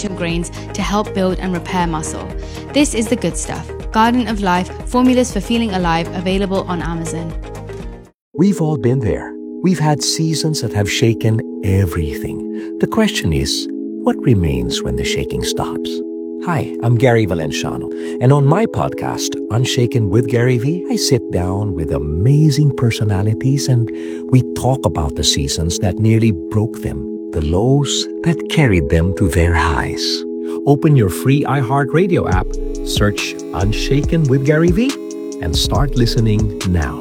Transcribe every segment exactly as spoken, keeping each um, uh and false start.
essential grains to help build and repair muscle. This is the good stuff. Garden of Life, formulas for feeling alive, available on Amazon. We've all been there. We've had seasons that have shaken everything. The question is, what remains when the shaking stops? Hi, I'm Gary Valenciano, and on my podcast, Unshaken with Gary V, I sit down with amazing personalities and we talk about the seasons that nearly broke them, the lows that carried them to their highs. Open your free iHeartRadio app, search Unshaken with Gary V, and start listening now.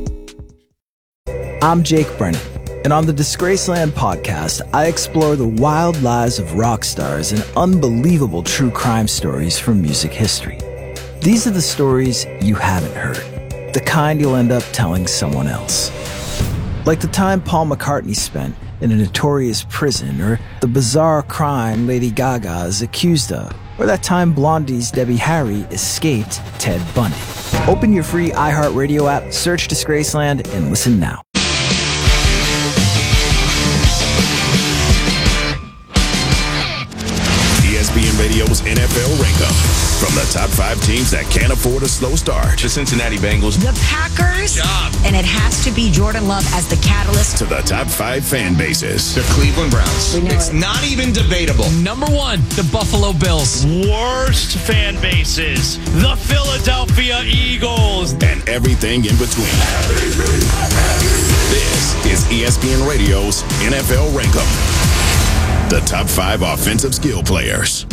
I'm Jake Brennan, and on the Disgraceland podcast, I explore the wild lives of rock stars and unbelievable true crime stories from music history. These are the stories you haven't heard, the kind you'll end up telling someone else. Like the time Paul McCartney spent in a notorious prison, or the bizarre crime Lady Gaga is accused of, or that time Blondie's Debbie Harry escaped Ted Bundy. Open your free iHeartRadio app, search Disgraceland, and listen now. E S P N Radio's N F L Rank-Up. From the top five teams that can't afford a slow start. The Cincinnati Bengals. The Packers. And it has to be Jordan Love as the catalyst. To the top five fan bases. The Cleveland Browns. It's it. not even debatable. Number one, the Buffalo Bills. Worst fan bases. The Philadelphia Eagles. And everything in between. This is E S P N Radio's N F L Rank-Up. The top five offensive skill players.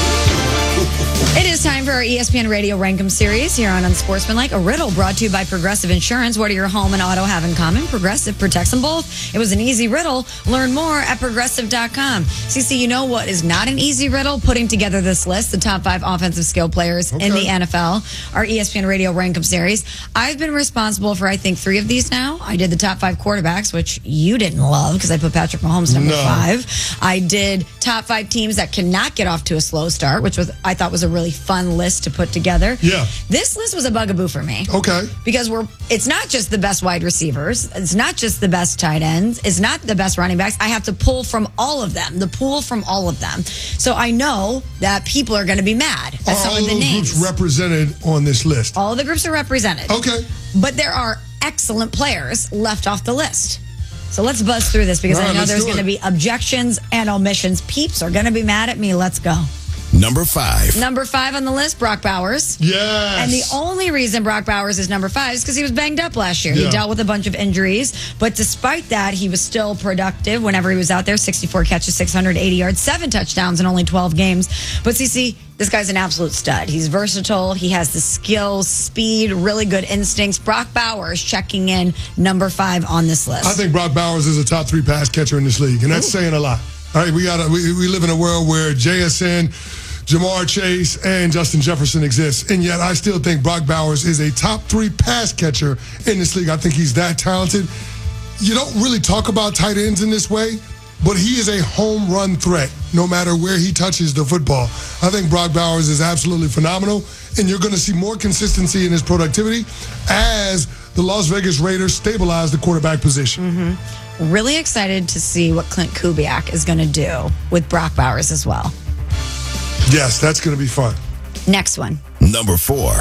It is time for our E S P N Radio Rankum series here on Unsportsmanlike. A riddle brought to you by Progressive Insurance. What do your home and auto have in common? Progressive protects them both. It was an easy riddle. Learn more at progressive dot com. C C, you know what is not an easy riddle? Putting together this list, the top five offensive skill players okay. in the N F L, our E S P N Radio Rankum series. I've been responsible for, I think, three of these now. I did the top five quarterbacks, which you didn't love because I put Patrick Mahomes number no. five. I did top five teams that cannot get off to a slow start, which was I thought was a really fun list to put together. Yeah. This list was a bugaboo for me. Okay. Because we're it's not just the best wide receivers. It's not just the best tight ends. It's not the best running backs. I have to pull from all of them, the pool from all of them. So I know that people are going to be mad at are some all of the those names. Groups represented on this list? All the groups are represented. Okay. But there are excellent players left off the list. So let's buzz through this because right, I know there's going to be objections and omissions. Peeps are going to be mad at me. Let's go. Number five. Number five on the list, Brock Bowers. Yes. And the only reason Brock Bowers is number five is because he was banged up last year. Yeah. He dealt with a bunch of injuries. But despite that, he was still productive whenever he was out there. sixty-four catches, six hundred eighty yards, seven touchdowns in only twelve games. But C C, this guy's an absolute stud. He's versatile. He has the skills, speed, really good instincts. Brock Bowers checking in number five on this list. I think Brock Bowers is a top three pass catcher in this league, and that's Ooh. saying a lot. All right, we got we, we live in a world where J S N, Jamar Chase, and Justin Jefferson exist, and yet I still think Brock Bowers is a top three pass catcher in this league. I think he's that talented. You don't really talk about tight ends in this way, but he is a home run threat no matter where he touches the football. I think Brock Bowers is absolutely phenomenal, and you're going to see more consistency in his productivity as the Las Vegas Raiders stabilize the quarterback position. Mm-hmm. Really excited to see what Clint Kubiak is going to do with Brock Bowers as well. Yes, that's going to be fun. Next one. Number four.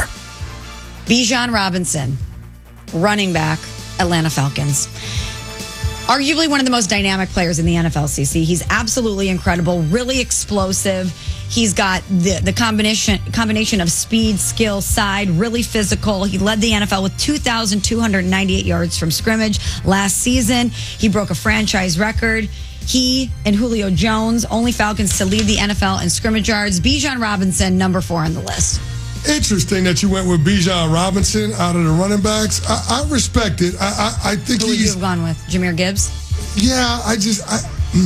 Bijan Robinson, running back, Atlanta Falcons. Arguably one of the most dynamic players in the N F L, C C. He's absolutely incredible, really explosive. He's got the, the combination combination of speed, skill, side, really physical. He led the N F L with two thousand two hundred ninety-eight yards from scrimmage last season. He broke a franchise record. He and Julio Jones, only Falcons to lead the N F L in scrimmage yards. Bijan Robinson, number four on the list. Interesting that you went with Bijan Robinson out of the running backs. I, I respect it. I, I, I think Who would he's. you have gone with? Jahmyr Gibbs? Yeah, I just. I,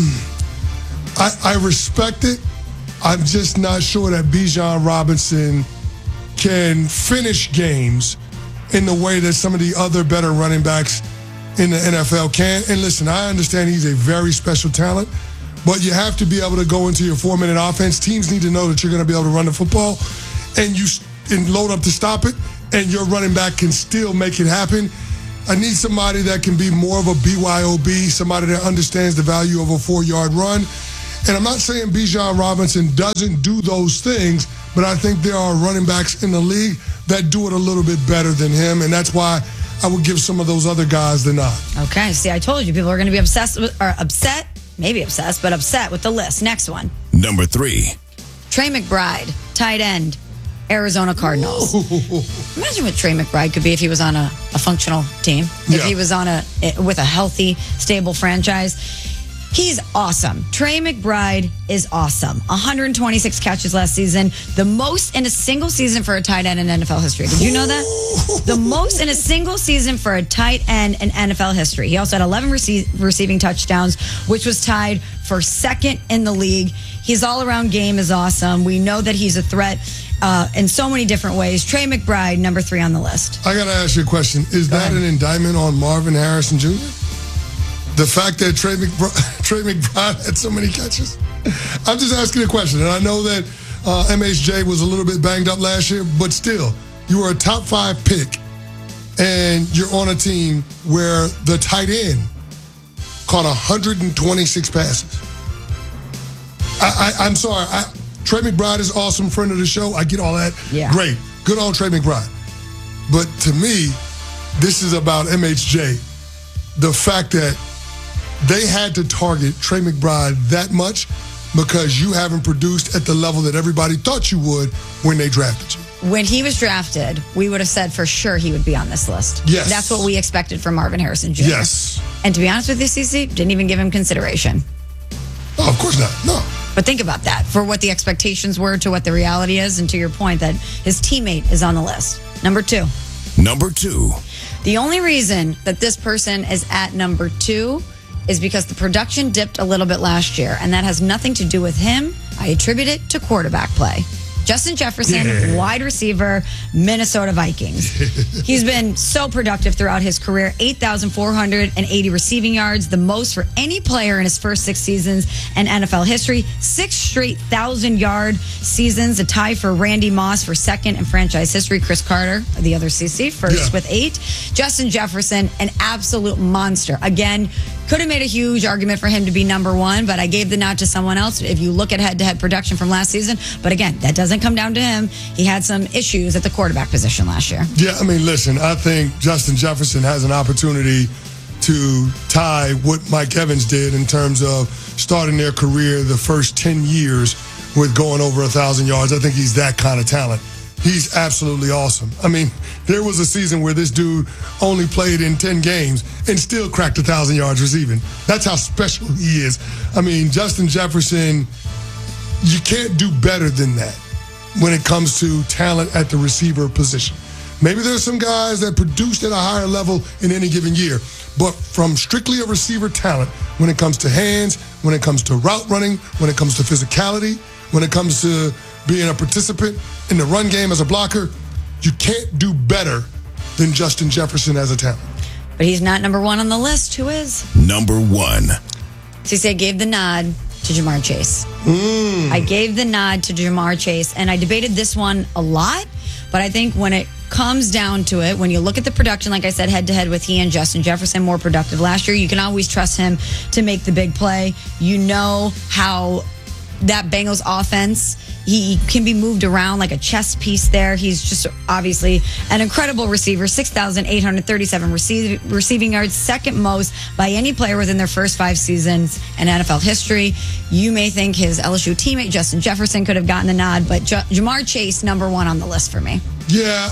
I, I respect it. I'm just not sure that Bijan Robinson can finish games in the way that some of the other better running backs in the N F L can. And listen, I understand he's a very special talent, but you have to be able to go into your four-minute offense. Teams need to know that you're going to be able to run the football, and you and load up to stop it, and your running back can still make it happen. I need somebody that can be more of a B Y O B, somebody that understands the value of a four-yard run. And I'm not saying Bijan Robinson doesn't do those things, but I think there are running backs in the league that do it a little bit better than him, and that's why I would give some of those other guys the nod. Okay, see, I told you people are going to be obsessed with, or upset, maybe obsessed, but upset with the list. Next one. Number three. Trey McBride, tight end, Arizona Cardinals. Imagine what Trey McBride could be if he was on a, a functional team, if Yeah. he was on a with a healthy, stable franchise. He's awesome. Trey McBride is awesome. one hundred twenty-six catches last season, the most in a single season for a tight end in N F L history. Did you know that? The most in a single season for a tight end in N F L history. He also had eleven rece- receiving touchdowns, which was tied for second in the league. His all-around game is awesome. We know that he's a threat uh, in so many different ways. Trey McBride, number three on the list. I got to ask you a question. Is Go that ahead. an indictment on Marvin Harrison Junior? The fact that Trey McBride, Trey McBride had so many catches? I'm just asking a question. And I know that uh, M H J was a little bit banged up last year, but still, you were a top five pick, and you're on a team where the tight end caught one hundred twenty-six passes. I, I, I'm sorry. I, Trey McBride is awesome, friend of the show. I get all that. Yeah. Great. Good on Trey McBride. But to me, this is about M H J. The fact that they had to target Trey McBride that much because you haven't produced at the level that everybody thought you would when they drafted you. When he was drafted, we would have said for sure he would be on this list. Yes. That's what we expected from Marvin Harrison Junior Yes. And to be honest with you, Cece, didn't even give him consideration. Oh, of course not. No. But think about that, for what the expectations were to what the reality is, and to your point that his teammate is on the list. Number two. Number two. The only reason that this person is at number two is because the production dipped a little bit last year, and that has nothing to do with him. I attribute it to quarterback play. Justin Jefferson, Yeah. wide receiver, Minnesota Vikings. He's been so productive throughout his career. eight thousand four hundred eighty receiving yards, the most for any player in his first six seasons in N F L history. Six straight thousand-yard seasons, a tie for Randy Moss for second in franchise history. Chris Carter, the other C C, first Yeah. with eight. Justin Jefferson, an absolute monster. Again, could have made a huge argument for him to be number one, but I gave the nod to someone else if you look at head-to-head production from last season. But again, that doesn't come down to him. He had some issues at the quarterback position last year. Yeah, I mean, listen, I think Justin Jefferson has an opportunity to tie what Mike Evans did in terms of starting their career the first ten years with going over one thousand yards. I think he's that kind of talent. He's absolutely awesome. I mean, there was a season where this dude only played in ten games and still cracked one thousand yards receiving. That's how special he is. I mean, Justin Jefferson, you can't do better than that when it comes to talent at the receiver position. Maybe there's some guys that produced at a higher level in any given year, but from strictly a receiver talent, when it comes to hands, when it comes to route running, when it comes to physicality, when it comes to being a participant in the run game as a blocker, you can't do better than Justin Jefferson as a talent. But he's not number one on the list. Who is? Number one. C C gave the nod to Jamar Chase. Mm. I gave the nod to Jamar Chase, and I debated this one a lot, but I think when it comes down to it, when you look at the production, like I said, head-to-head with he and Justin Jefferson, more productive last year, you can always trust him to make the big play. You know how that Bengals offense, he can be moved around like a chess piece there. He's just obviously an incredible receiver. six thousand eight hundred thirty-seven receive, receiving yards, second most by any player within their first five seasons in N F L history. You may think his L S U teammate, Justin Jefferson, could have gotten the nod, but J- Jamar Chase, number one on the list for me. Yeah,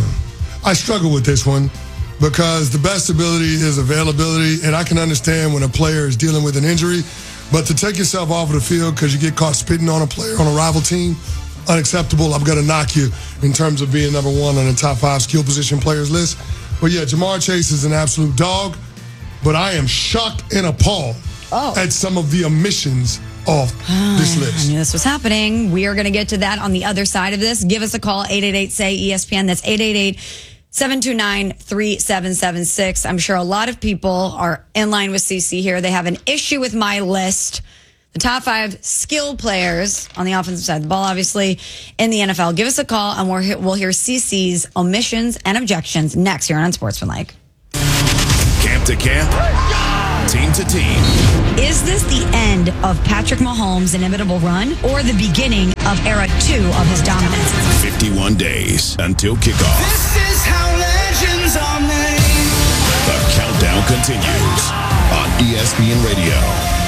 I struggle with this one because the best ability is availability, and I can understand when a player is dealing with an injury. But to take yourself off of the field because you get caught spitting on a player on a rival team, unacceptable. I'm going to knock you in terms of being number one on the top five skill position players list. But yeah, Jamar Chase is an absolute dog, but I am shocked and appalled Oh. at some of the omissions of this I list. knew this was happening. We are going to get to that on the other side of this. Give us a call, eight eight eight, S A Y, E S P N. That's eight eight eight, seven two nine, three seven seven six. I'm sure a lot of people are in line with C C here. They have an issue with my list. The top five skill players on the offensive side of the ball, obviously, in the N F L. Give us a call, and we'll hear, we'll hear C C's omissions and objections next here on Unsportsmanlike. Camp to camp. team to team. Is this the end of Patrick Mahomes' inimitable run or the beginning of era two of his dominance? fifty-one days until kickoff. This is how legends are made. The countdown continues on E S P N Radio.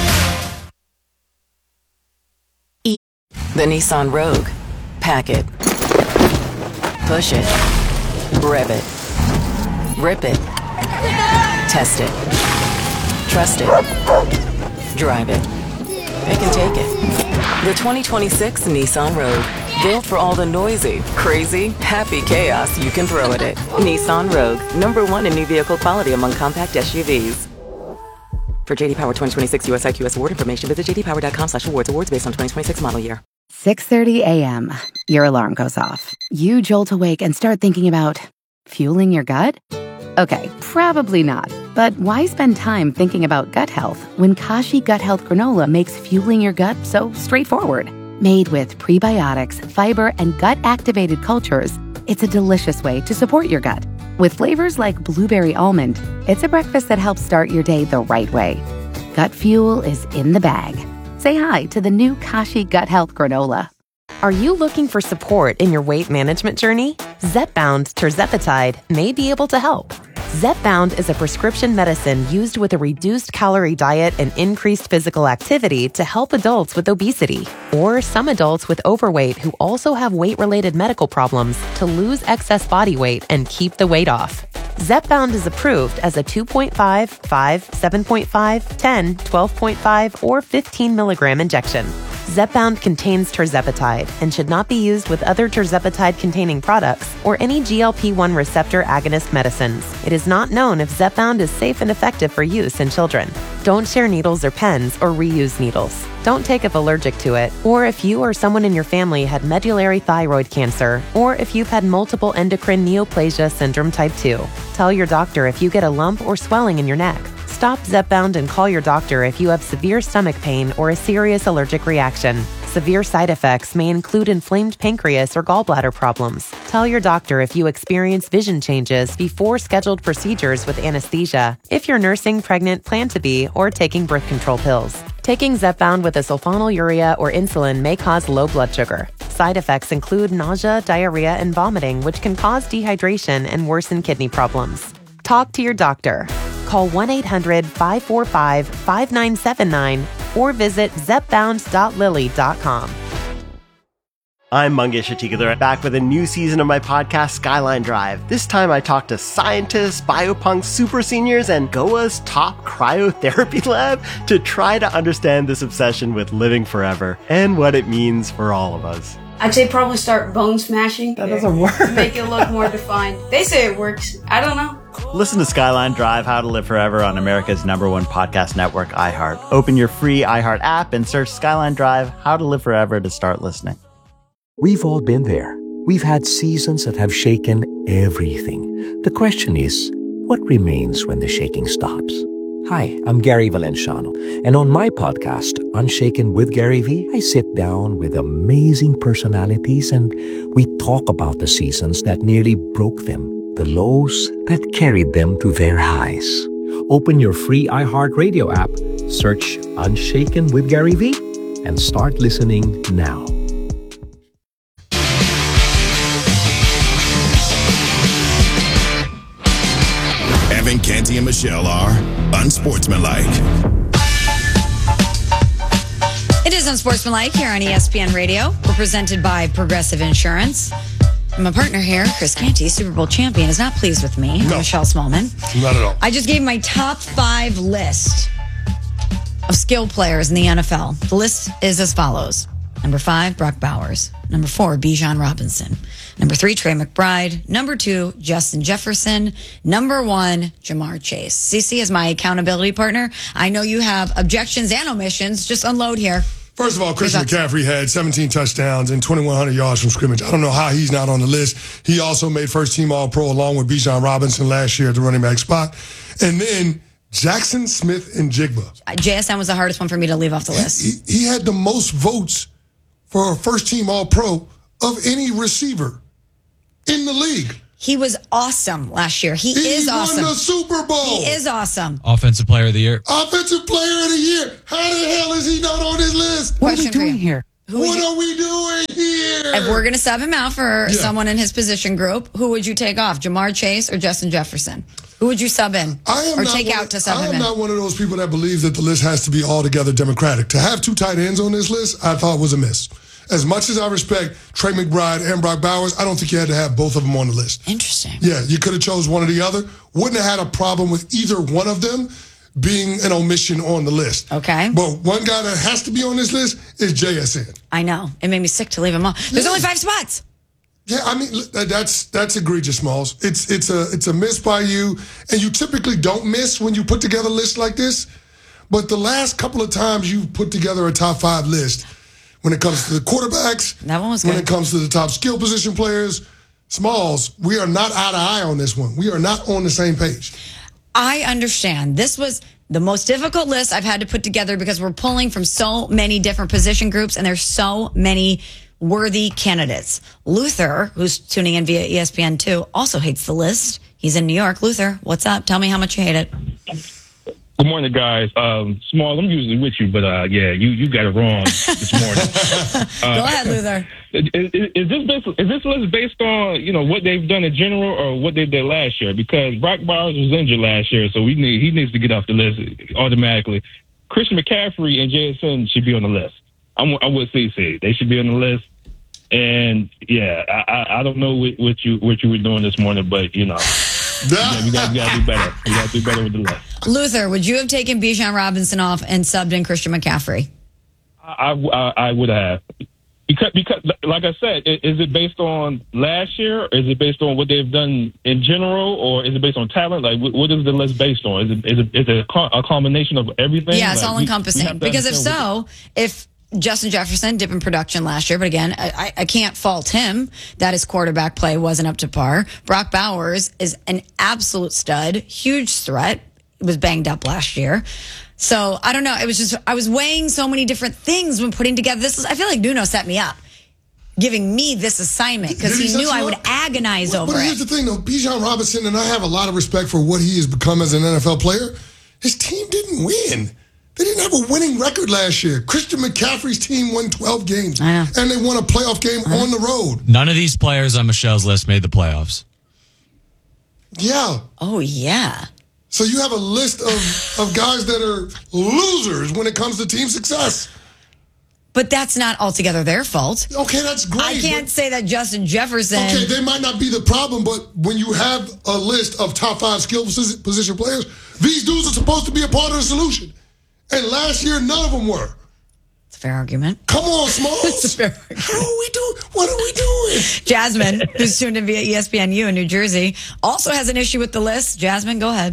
The Nissan Rogue. Pack it. Push it. Rev it. Rip it. Test it. Trust it. Drive it. They can take it. The twenty twenty-six Nissan Rogue. Built for all the noisy, crazy, happy chaos you can throw at it. Nissan Rogue. Number one in new vehicle quality among compact S U Vs. For J D Power twenty twenty-six U S I Q S award information, visit j d power dot com slash awards. Awards based on twenty twenty-six model year. six thirty a.m. Your alarm goes off. You jolt awake and start thinking about fueling your gut? Okay, probably not. But why spend time thinking about gut health when Kashi Gut Health Granola makes fueling your gut so straightforward? Made with prebiotics, fiber, and gut-activated cultures, it's a delicious way to support your gut. With flavors like blueberry almond, it's a breakfast that helps start your day the right way. Gut fuel is in the bag. Say hi to the new Kashi Gut Health Granola. Are you looking for support in your weight management journey? Zepbound Tirzepatide may be able to help. Zepbound is a prescription medicine used with a reduced calorie diet and increased physical activity to help adults with obesity or some adults with overweight who also have weight-related medical problems to lose excess body weight and keep the weight off. Zepbound is approved as a two point five, five, seven point five, ten, twelve point five, or fifteen milligram injection. Zepbound contains tirzepatide and should not be used with other tirzepatide-containing products or any G L P one receptor agonist medicines. It is not known if Zepbound is safe and effective for use in children. Don't share needles or pens or reuse needles. Don't take if allergic to it, or if you or someone in your family had medullary thyroid cancer, or if you've had multiple endocrine neoplasia syndrome type two. Tell your doctor if you get a lump or swelling in your neck. Stop Zepbound and call your doctor if you have severe stomach pain or a serious allergic reaction. Severe side effects may include inflamed pancreas or gallbladder problems. Tell your doctor if you experience vision changes before scheduled procedures with anesthesia, if you're nursing, pregnant, plan to be, or taking birth control pills. Taking Zepbound with a sulfonylurea or insulin may cause low blood sugar. Side effects include nausea, diarrhea, and vomiting, which can cause dehydration and worsen kidney problems. Talk to your doctor. Call one eight hundred, five four five, five nine seven nine or visit zepbound dot lilly dot com. I'm Mangesh Atikadar, back with a new season of my podcast, Skyline Drive. This time I talk to scientists, biopunks, super seniors, and Goa's top cryotherapy lab to try to understand this obsession with living forever and what it means for all of us. I'd say probably start bone smashing. That doesn't work. To make it look more defined. They say it works. I don't know. Listen to Skyline Drive, How to Live Forever on America's number one podcast network, iHeart. Open your free iHeart app and search Skyline Drive, How to Live Forever to start listening. We've all been there. We've had seasons that have shaken everything. The question is, what remains when the shaking stops? Hi, I'm Gary Valenciano, and on my podcast, Unshaken with Gary V, I sit down with amazing personalities and we talk about the seasons that nearly broke them, the lows that carried them to their highs. Open your free iHeartRadio app, search Unshaken with Gary V, and start listening now. Evan, Canty, and Michelle are unsportsmanlike. It is Unsportsmanlike here on E S P N Radio. We're presented by Progressive Insurance. My partner here, Chris Canty, Super Bowl champion, is not pleased with me. No. Michelle Smallman. Not at all. I just gave my top five list of skill players in the N F L. The list is as follows. Number five, Brock Bowers. Number four, Bijan Robinson. Number three, Trey McBride. Number two, Justin Jefferson. Number one, Jamar Chase. Cece is my accountability partner. I know you have objections and omissions. Just unload here. First of all, Christian McCaffrey had seventeen touchdowns and twenty-one hundred yards from scrimmage. I don't know how he's not on the list. He also made first-team All-Pro along with Bijan Robinson last year at the running back spot. And then Jackson Smith and Jigba. J S N was the hardest one for me to leave off the list. He, he had the most votes for a first-team All-Pro of any receiver in the league. He was awesome last year. He, He is won awesome. the Super Bowl. He is awesome. Offensive Player of the Year. Offensive Player of the Year. How the hell is he not on this list? What are we doing here? What are we doing here? If we're going to sub him out for Yeah. someone in his position group, who would you take off? Jamar Chase or Justin Jefferson? Who would you sub in I am or not take one, out to sub I him am in? not one of those people that believes that the list has to be altogether democratic. To have two tight ends on this list, I thought was a miss. As much as I respect Trey McBride and Brock Bowers, I don't think you had to have both of them on the list. Interesting. Yeah, you could have chose one or the other. Wouldn't have had a problem with either one of them being an omission on the list. Okay. But one guy that has to be on this list is J S N. I know. It made me sick to leave him off. There's Yeah. only five spots. Yeah, I mean look, that's that's egregious, Smalls. It's it's a it's a miss by you, and you typically don't miss when you put together lists like this. But the last couple of times you've put together a top five list, when it comes to the quarterbacks, that one was when good. it comes to the top skill position players, Smalls, we are not eye to eye on this one. We are not on the same page. I understand. This was the most difficult list I've had to put together because we're pulling from so many different position groups and there's so many worthy candidates. Luther, who's tuning in via E S P N two, also hates the list. He's in New York. Luther, what's up? Tell me how much you hate it. Good morning, guys. Um, Small, I'm usually with you, but uh, yeah, you, you got it wrong this morning. Uh, Go ahead, Luther. Is, is, is this based, is this list based on you know what they've done in general or what they did last year? Because Brock Bowers was injured last year, so we need he needs to get off the list automatically. Christian McCaffrey and J S N should be on the list. I'm, I'm with C C. They should be on the list. And yeah, I, I, I don't know what, what you what you were doing this morning, but you know, yeah, we got to do better. We got to do better with the list. Luther, would you have taken Bijan Robinson off and subbed in Christian McCaffrey? I, I, I would have. Because, because, like I said, is it based on last year? Or is it based on what they've done in general? Or is it based on talent? Like, what is the list based on? Is it, is it, is it a combination of everything? Yeah, it's like, all we- encompassing. we have to Because if understand so, if Justin Jefferson dipped in production last year, but again, I, I can't fault him that his quarterback play wasn't up to par. Brock Bowers is an absolute stud, huge threat. Was banged up last year. So I don't know. It was just, I was weighing so many different things when putting together this. I feel like Nuno set me up, giving me this assignment because Did he he knew set I you would up? agonize But, over but here's it. the thing, though. Bijan Robinson, and I have a lot of respect for what he has become as an N F L player, his team didn't win. They didn't have a winning record last year. Christian McCaffrey's team won twelve games, and they won a playoff game on the road. None of these players on Michelle's list made the playoffs. Yeah. Oh, yeah. So you have a list of, of guys that are losers when it comes to team success. But that's not altogether their fault. Okay, that's great. I can't say that Justin Jefferson. Okay, they might not be the problem, but when you have a list of top five skill posi- position players, these dudes are supposed to be a part of the solution. And last year, none of them were. It's a fair argument. Come on, Smalls. It's a fair argument. How are we doing? What are we doing? Jasmine, who's tuned in via E S P N U in New Jersey, also has an issue with the list. Jasmine, go ahead.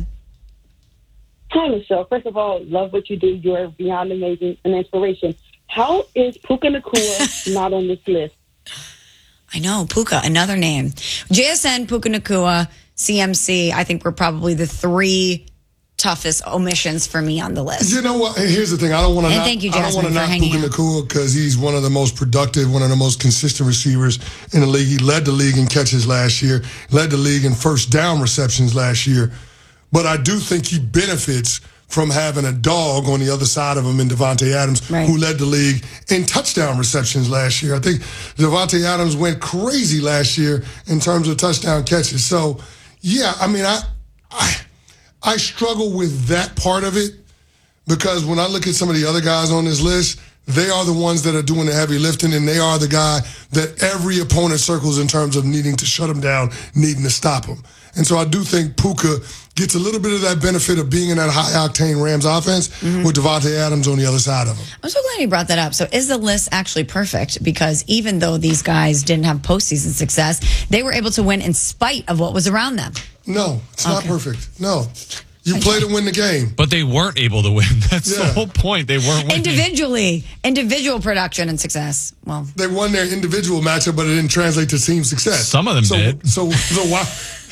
Hi, Michelle. First of all, love what you do. You're beyond amazing and inspiration. How is Puka Nacua not on this list? I know, Puka, another name. J S N, Puka Nacua, C M C, I think were probably the three toughest omissions for me on the list. You know what? Here's the thing. I don't want to And knock, thank you, I don't Jasmine, want to for knock hanging Puka out. Nacua because he's one of the most productive, one of the most consistent receivers in the league. He led the league in catches last year, led the league in first down receptions last year. But I do think he benefits from having a dog on the other side of him in Devontae Adams, Right. who led the league in touchdown receptions last year. I think Devontae Adams went crazy last year in terms of touchdown catches. So, yeah, I mean, I, I, I struggle with that part of it because when I look at some of the other guys on this list, they are the ones that are doing the heavy lifting, and they are the guy that every opponent circles in terms of needing to shut him down, needing to stop him. And so I do think Puka gets a little bit of that benefit of being in that high-octane Rams offense Mm-hmm. with Devontae Adams on the other side of him. I'm so glad you brought that up. So is the list actually perfect? Because even though these guys didn't have postseason success, they were able to win in spite of what was around them. No, it's not Okay. perfect. No. You play to win the game. But they weren't able to win. That's the Yeah. whole point. They weren't winning. Individually, individual production and success. Well, They won their individual matchup, but it didn't translate to team success. Some of them so, did. So, so why?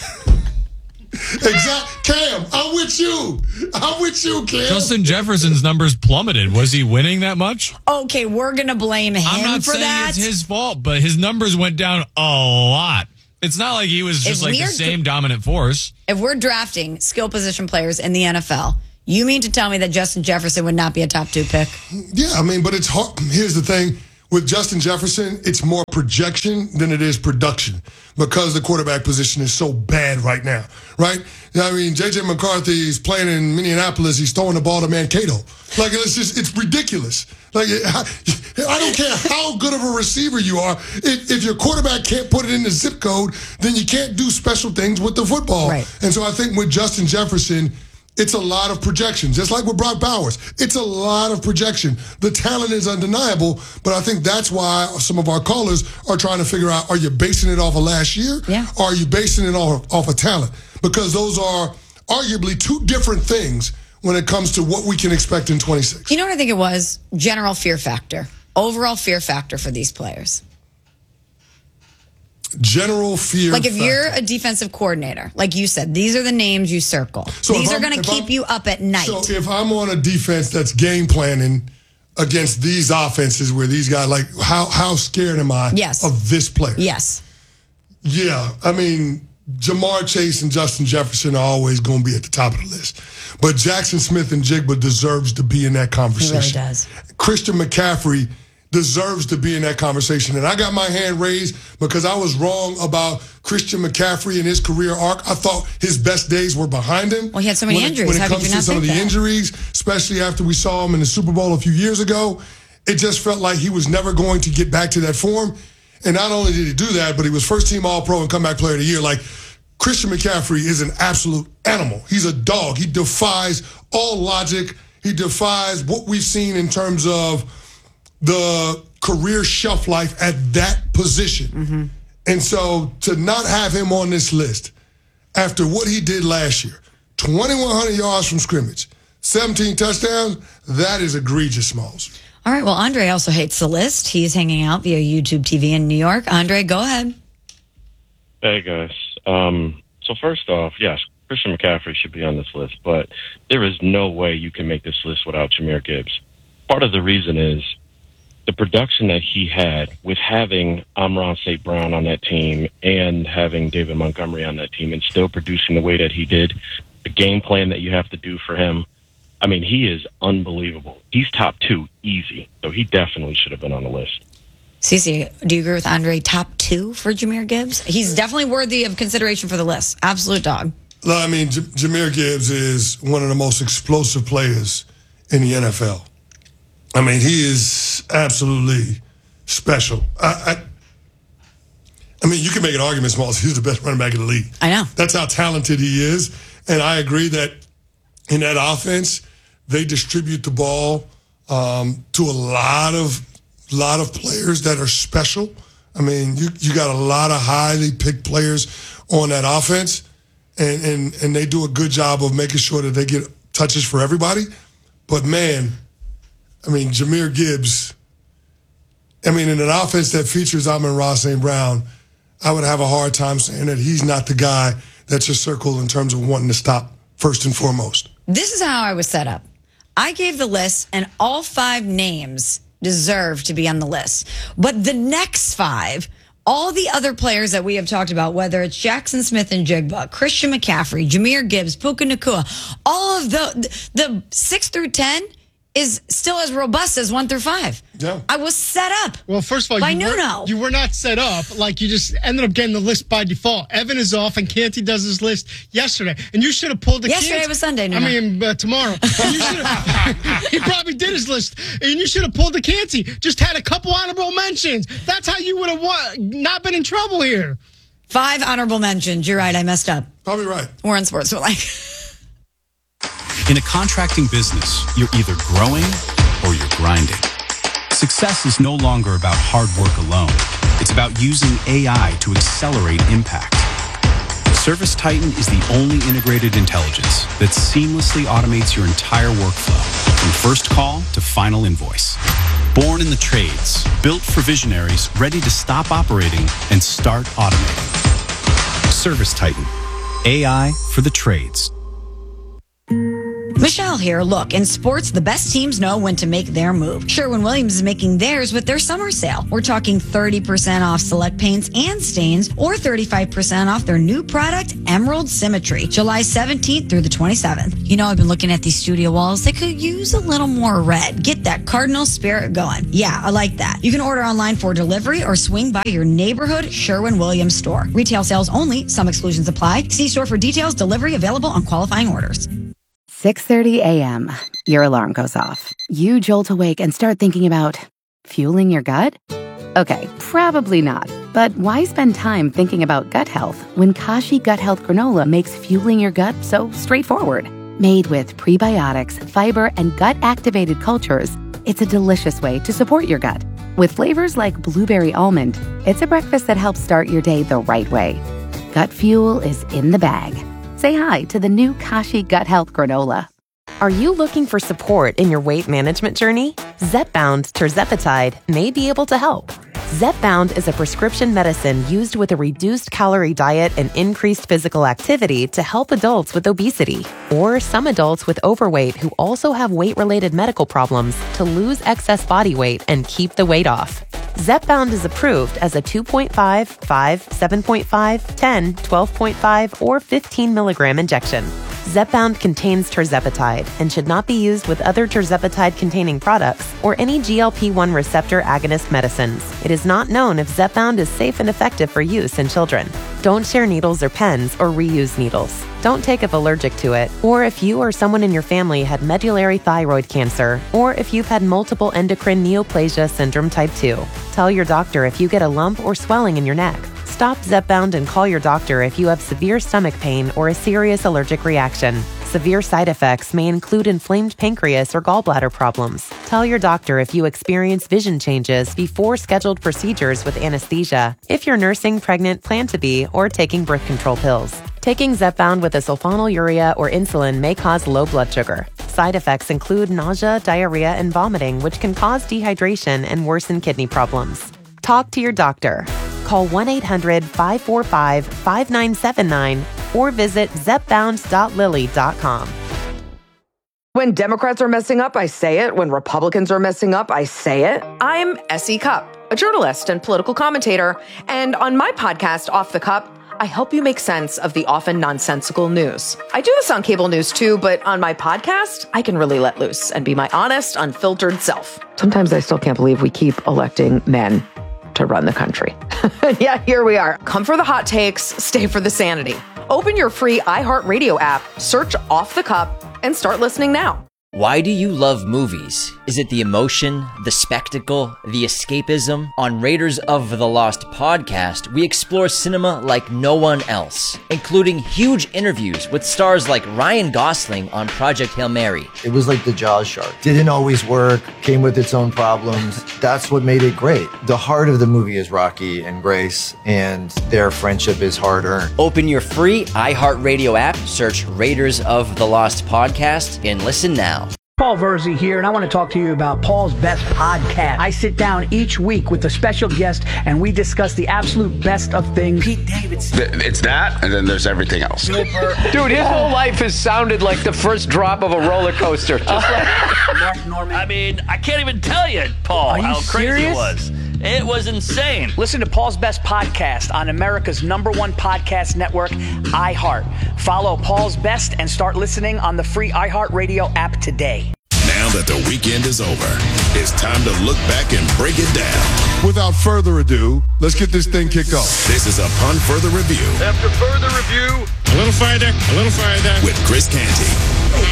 Exact, Cam. I'm with you. I'm with you, Cam. Justin Jefferson's numbers plummeted. Was he winning that much? okay, we're going to blame him I'm not for saying that. it's his fault, but his numbers went down a lot. It's not like he was just If like the we're- same dominant force. If we're drafting skill position players in the N F L, you mean to tell me that Justin Jefferson would not be a top two pick? Yeah, I mean, but it's hard. Here's the thing. With Justin Jefferson, it's more projection than it is production because the quarterback position is so bad right now, right? I mean, J J McCarthy is playing in Minneapolis. He's throwing the ball to Mankato. Like, it's just, it's ridiculous. Like, I don't care how good of a receiver you are. If, if your quarterback can't put it in the zip code, then you can't do special things with the football. Right. And so I think with Justin Jefferson, it's a lot of projection, just like with Brock Bowers. It's a lot of projection. The talent is undeniable, but I think that's why some of our callers are trying to figure out, are you basing it off of last year? Yeah. Or are you basing it off, off of talent? Because those are arguably two different things when it comes to what we can expect in twenty-six. You know what I think it was? General fear factor. Overall fear factor for these players. General fear Like if factor. you're a defensive coordinator, like you said, these are the names you circle. So these if are I'm- going to if keep I'm- you up at night. So if I'm on a defense that's game planning against these offenses where these guys, like, how how scared am I Yes. of this player? Yes. Yeah, I mean, Jamar Chase and Justin Jefferson are always going to be at the top of the list. But Jackson Smith and Jigba deserves to be in that conversation. He really does. Christian McCaffrey deserves to be in that conversation. And I got my hand raised because I was wrong about Christian McCaffrey and his career arc. I thought his best days were behind him. Well, he had so many when injuries. It, when it How could comes you to not some of think the that? injuries, especially after we saw him in the Super Bowl a few years ago, it just felt like he was never going to get back to that form. And not only did he do that, but he was first team All-Pro and comeback player of the year. Like, Christian McCaffrey is an absolute animal. He's a dog. He defies all logic. He defies what we've seen in terms of the career shelf life at that position. Mm-hmm. And so to not have him on this list after what he did last year, twenty-one hundred yards from scrimmage, seventeen touchdowns, that is egregious, Smalls. All right. Well, Andre also hates the list. He's hanging out via YouTube T V in New York. Andre, go ahead. Hey, guys. Um, so first off, yes, Christian McCaffrey should be on this list, but there is no way you can make this list without Jahmyr Gibbs. Part of the reason is the production that he had with having Amon-Ra Saint Brown on that team and having David Montgomery on that team and still producing the way that he did, the game plan that you have to do for him, I mean, he is unbelievable. He's top two, easy. So he definitely should have been on the list. Cece, do you agree with Andre? Top two for Jahmyr Gibbs? He's definitely worthy of consideration for the list. Absolute dog. No, I mean, J- Jahmyr Gibbs is one of the most explosive players in the N F L. I mean, he is absolutely special. I, I, I mean, you can make an argument, Smalls, he's the best running back in the league. I know. That's how talented he is. And I agree that in that offense, they distribute the ball um, to a lot of lot of players that are special. I mean, you you got a lot of highly picked players on that offense, and and and they do a good job of making sure that they get touches for everybody. But man, I mean, Jahmyr Gibbs, I mean, in an offense that features Amon-Ra Saint Brown, I would have a hard time saying that he's not the guy that's your circle in terms of wanting to stop first and foremost. This is how I was set up. I gave the list, and all five names deserve to be on the list. But the next five, all the other players that we have talked about, whether it's Jackson Smith and Jigba, Christian McCaffrey, Jahmyr Gibbs, Puka Nacua, all of the, the six through ten is still as robust as one through five. Yeah. I was set up. Well, first of all, by you, Nuno. were, you were not set up. Like, you just ended up getting the list by default. Evan is off, and Canty does his list yesterday. And you should have pulled the Yesterday Canty. was Sunday, Nuno. I mean, uh, tomorrow. And you should have, he probably did his list. And you should have pulled the Canty. Just had a couple honorable mentions. That's how you would have won, not been in trouble here. Five honorable mentions. You're right. I messed up. Probably right. We're in sports. We're like... In a contracting business, you're either growing or you're grinding. Success is no longer about hard work alone. It's about using A I to accelerate impact. ServiceTitan is the only integrated intelligence that seamlessly automates your entire workflow, from first call to final invoice. Born in the trades, built for visionaries ready to stop operating and start automating. ServiceTitan, A I for the trades. Michelle here. Look, in sports, the best teams know when to make their move. Sherwin-Williams is making theirs with their summer sale. We're talking thirty percent off select paints and stains, or thirty-five percent off their new product, Emerald Symmetry, July seventeenth through the twenty-seventh. You know, I've been looking at these studio walls. They could use a little more red. Get that Cardinal spirit going. Yeah, I like that. You can order online for delivery or swing by your neighborhood Sherwin-Williams store. Retail sales only. Some exclusions apply. See store for details. Delivery available on qualifying orders. six thirty a.m. Your alarm goes off. You jolt awake and start thinking about fueling your gut? Okay, probably not. But why spend time thinking about gut health when Kashi Gut Health Granola makes fueling your gut so straightforward? Made with prebiotics, fiber, and gut-activated cultures, it's a delicious way to support your gut. With flavors like blueberry almond, it's a breakfast that helps start your day the right way. Gut fuel is in the bag. Say hi to the new Kashi Gut Health Granola. Are you looking for support in your weight management journey? Zepbound Tirzepatide may be able to help. Zepbound is a prescription medicine used with a reduced calorie diet and increased physical activity to help adults with obesity, or some adults with overweight who also have weight-related medical problems to lose excess body weight and keep the weight off. Zepbound is approved as a two point five, five, seven point five, ten, twelve point five, or fifteen milligram injection. Zepbound contains tirzepatide and should not be used with other tirzepatide-containing products or any G L P one receptor agonist medicines. It is not known if Zepbound is safe and effective for use in children. Don't share needles or pens or reuse needles. Don't take if allergic to it, or if you or someone in your family had medullary thyroid cancer, or if you've had multiple endocrine neoplasia syndrome type two. Tell your doctor if you get a lump or swelling in your neck. Stop Zepbound and call your doctor if you have severe stomach pain or a serious allergic reaction. Severe side effects may include inflamed pancreas or gallbladder problems. Tell your doctor if you experience vision changes before scheduled procedures with anesthesia, if you're nursing, pregnant, plan to be, or taking birth control pills. Taking Zepbound with a sulfonylurea or insulin may cause low blood sugar. Side effects include nausea, diarrhea, and vomiting, which can cause dehydration and worsen kidney problems. Talk to your doctor. Call one eight hundred, five four five, five nine seven nine or visit zepbound dot lilly dot com. When Democrats are messing up, I say it. When Republicans are messing up, I say it. I'm Essie Cupp, a journalist and political commentator. And on my podcast, Off the Cup, I help you make sense of the often nonsensical news. I do this on cable news too, but on my podcast, I can really let loose and be my honest, unfiltered self. Sometimes I still can't believe we keep electing men to run the country. Yeah, here we are. Come for the hot takes, stay for the sanity. Open your free iHeartRadio app, search Off the Cup, and start listening now. Why do you love movies? Is it the emotion, the spectacle, the escapism? On Raiders of the Lost podcast, we explore cinema like no one else, including huge interviews with stars like Ryan Gosling on Project Hail Mary. It was like the Jaws shark. Didn't always work, came with its own problems. That's what made it great. The heart of the movie is Rocky and Grace, and their friendship is hard-earned. Open your free iHeartRadio app, search Raiders of the Lost podcast, and listen now. Paul Verzi here, and I want to talk to you about Paul's Best Podcast. I sit down each week with a special guest, and we discuss the absolute best of things. Pete Davidson. It's that, and then there's everything else. Dude, his whole life has sounded like the first drop of a roller coaster. Just like Mark Norman. I mean, I can't even tell you, Paul, Are you how crazy serious? it was. It was insane. Listen to Paul's Best Podcast on America's number one podcast network, iHeart. Follow Paul's Best and start listening on the free iHeartRadio app today. Now that the weekend is over, it's time to look back and break it down. Without further ado, let's get this thing kicked off. This is Upon Further Review. After further review, a little further, a little further. With Chris Canty.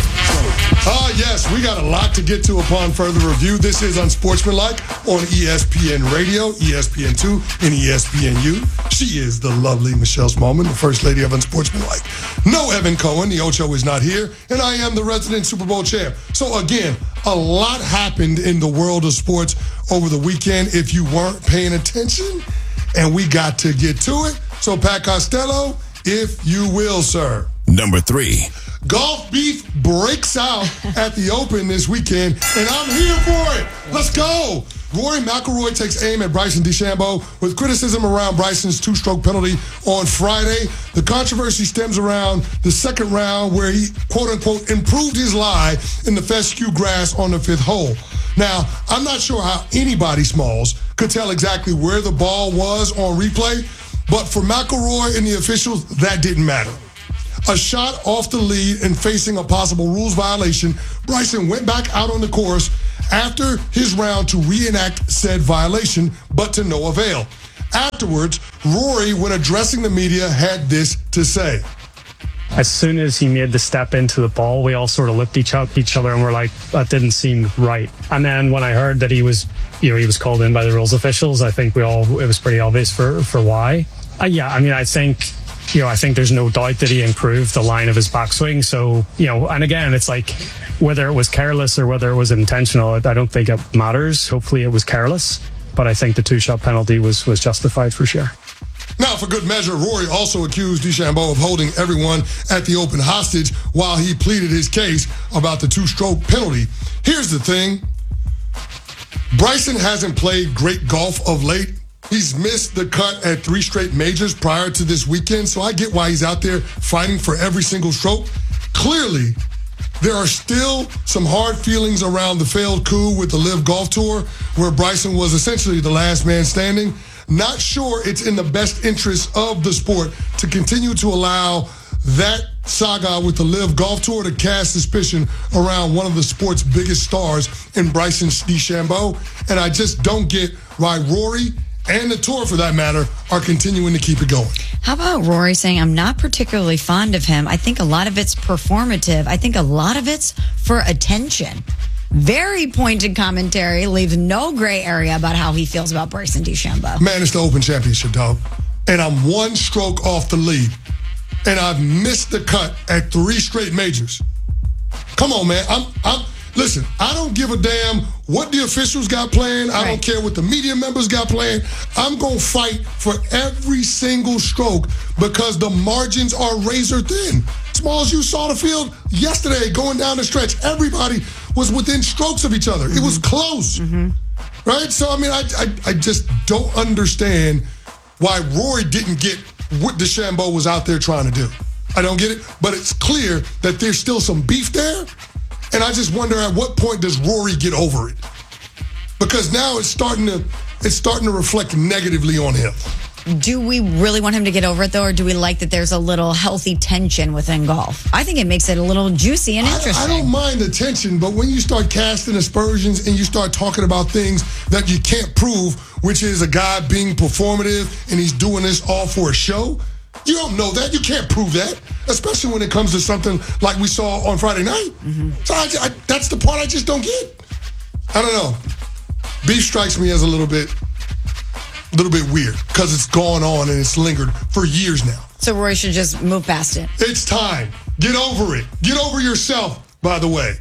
Ah, yes, we got a lot to get to upon further review. This is Unsportsmanlike on E S P N Radio, E S P N two, and E S P N U. She is the lovely Michelle Smallman, the first lady of Unsportsmanlike. No Evan Cohen, the Ocho is not here, and I am the resident Super Bowl champ. So again, a lot happened in the world of sports over the weekend if you weren't paying attention, and we got to get to it. So Pat Costello, if you will, sir. Number three. Golf beef breaks out at the Open this weekend, and I'm here for it. Let's go. Rory McIlroy takes aim at Bryson DeChambeau with criticism around Bryson's two-stroke penalty on Friday. The controversy stems around the second round where he, quote-unquote, improved his lie in the fescue grass on the fifth hole. Now, I'm not sure how anybody, Smalls, could tell exactly where the ball was on replay, but for McIlroy and the officials, that didn't matter. A shot off the lead and facing a possible rules violation, Bryson went back out on the course after his round to reenact said violation, but to no avail. Afterwards, Rory, when addressing the media, had this to say. As soon as he made the step into the ball, we all sort of looked each at each other and were like, that didn't seem right. And then when I heard that he was, you know, he was called in by the rules officials, I think we all, it was pretty obvious for, for why. Uh, yeah, I mean, I think, you know, I think there's no doubt that he improved the line of his backswing. So, you know, and again, it's like whether it was careless or whether it was intentional, I don't think it matters. Hopefully it was careless, but I think the two-shot penalty was was justified for sure. Now, for good measure, Rory also accused DeChambeau of holding everyone at the Open hostage while he pleaded his case about the two-stroke penalty. Here's the thing. Bryson hasn't played great golf of late. He's missed the cut at three straight majors prior to this weekend, so I get why he's out there fighting for every single stroke. Clearly, there are still some hard feelings around the failed coup with the LIV Golf Tour, where Bryson was essentially the last man standing. Not sure it's in the best interest of the sport to continue to allow that saga with the LIV Golf Tour to cast suspicion around one of the sport's biggest stars in Bryson DeChambeau. And I just don't get why Rory and the tour, for that matter, are continuing to keep it going. How about Rory saying, I'm not particularly fond of him. I think a lot of it's performative. I think a lot of it's for attention. Very pointed commentary, leaves no gray area about how he feels about Bryson DeChambeau. Man, it's the Open Championship, dog. And I'm one stroke off the lead. And I've missed the cut at three straight majors. Come on, man. I'm, I'm, listen, I don't give a damn what the officials got planned. I right. don't care what the media members got planned. I'm going to fight for every single stroke because the margins are razor thin. Smalls, you saw the field yesterday going down the stretch. Everybody was within strokes of each other. Mm-hmm. It was close. Mm-hmm. Right? So, I mean, I, I I just don't understand why Rory didn't get what DeChambeau was out there trying to do. I don't get it. But it's clear that there's still some beef there. And I just wonder at what point does Rory get over it? Because now it's starting to it's starting to reflect negatively on him. Do we really want him to get over it, though, or do we like that there's a little healthy tension within golf? I think it makes it a little juicy and interesting. I, I don't mind the tension, but when you start casting aspersions and you start talking about things that you can't prove, which is a guy being performative and he's doing this all for a show, you don't know that. You can't prove that, especially when it comes to something like we saw on Friday night. Mm-hmm. So I, I, that's the part I just don't get. I don't know. Beef strikes me as a little bit... a little bit weird because it's gone on and it's lingered for years now. So Rory should just move past it. It's time. Get over it. Get over yourself, by the way.